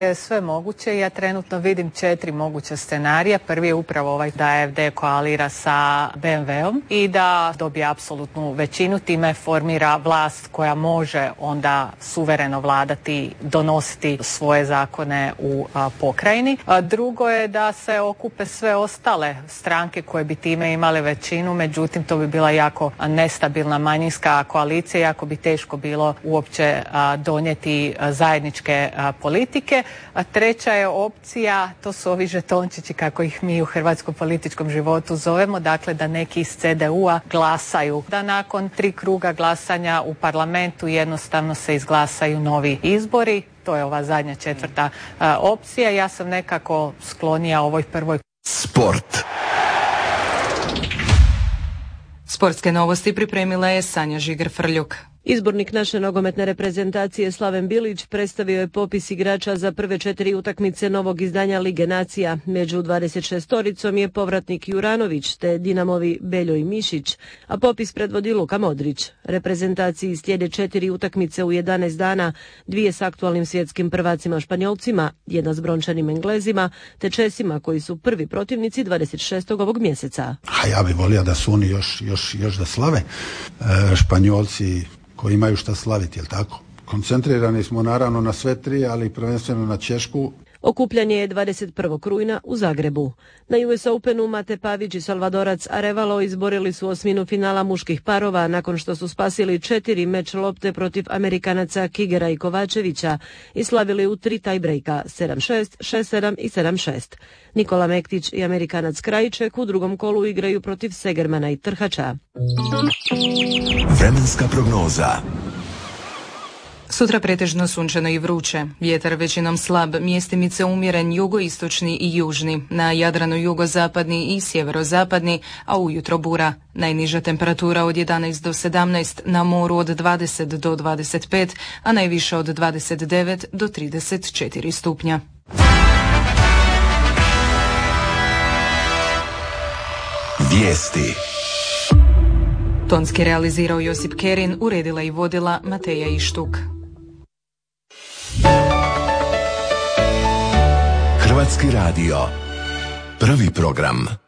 Je sve moguće. Ja trenutno vidim 4 moguća scenarija. Prvi je upravo ovaj da AfD koalira sa BMW-om i da dobije apsolutnu većinu, time formira vlast koja može onda suvereno vladati, donositi svoje zakone u pokrajini. Drugo je da se okupe sve ostale stranke koje bi time imale većinu, međutim to bi bila jako nestabilna manjinska koalicija, jako bi teško bilo uopće donijeti zajedničke politike. A treća je opcija, to su ovi žetončići kako ih mi u hrvatskom političkom životu zovemo, dakle da neki iz CDU-a glasaju, da nakon 3 kruga glasanja u parlamentu jednostavno se izglasaju novi izbori. To je ova zadnja 4. opcija. Ja sam nekako sklonija ovoj prvoj. Sport. Sportske novosti pripremila je Sanja Žiger-Frljuk. Izbornik naše nogometne reprezentacije Slaven Bilić predstavio je popis igrača za prve 4 utakmice novog izdanja Lige nacija. Među 26-oricom je povratnik Juranović te Dinamovi Beljo i Mišić, a popis predvodi Luka Modrić. Reprezentaciji slijede 4 utakmice u 11 dana, 2 s aktualnim svjetskim prvacima Španjolcima, 1 s brončanim Englezima, te Česima koji su prvi protivnici 26. ovog mjeseca. A ja bih volio da su oni još da slave. Španjolci koji imaju šta slaviti, jel tako? Koncentrirani smo naravno na sve 3, ali prvenstveno na Češku. Okupljanje je 21. rujna u Zagrebu. Na US Openu Mate Pavić i Salvadorac Arevalo izborili su osminu finala muških parova nakon što su spasili 4 meč lopte protiv Amerikanaca Kigera i Kovačevića i slavili u 3 tajbrejka 7-6, 6-7 i 7-6. Nikola Mektić i Amerikanac Krajiček u drugom kolu igraju protiv Segermana i Trhača. Vremenska prognoza. Sutra pretežno sunčano i vruće. Vjetar većinom slab, mjestimice umjeren jugoistočni i južni. Na Jadranu jugozapadni i sjeverozapadni, a ujutro bura. Najniža temperatura od 11 do 17, na moru od 20 do 25, a najviše od 29 do 34 stupnja. Vijesti. Tonski realizirao Josip Kerin, uredila i vodila Mateja Ištuk. Hrvatski radio. Prvi program.